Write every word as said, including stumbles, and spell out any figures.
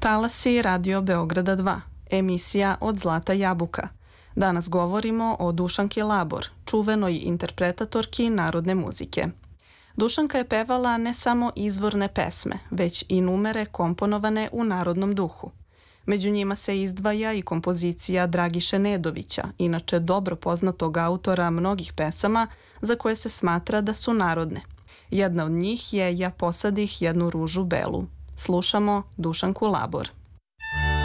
Talasi Radio Beograda dva, emisija Od zlata jabuka. Danas govorimo o Dušanki Labor, čuvenoj interpretatorki narodne muzike. Dušanka je pevala ne samo izvorne pesme, već i numere komponovane u narodnom duhu. Među njima se izdvaja i kompozicija Dragiše Nedovića, inače dobro poznatog autora mnogih pesama za koje se smatra da su narodne. Jedna od njih je Ja posadih jednu ružu belu. Slušamo Dušanku Labor.